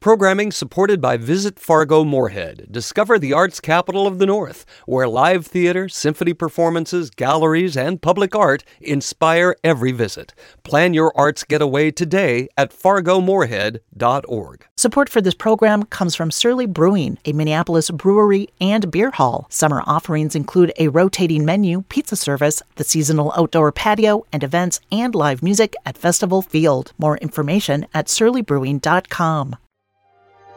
Programming supported by Visit Fargo Moorhead. Discover the arts capital of the North, where live theater, symphony performances, galleries, and public art inspire every visit. Plan your arts getaway today at fargomoorhead.org. Support for this program comes from Surly Brewing, a Minneapolis brewery and beer hall. Summer offerings include a rotating menu, pizza service, the seasonal outdoor patio, and events and live music at Festival Field. More information at surlybrewing.com.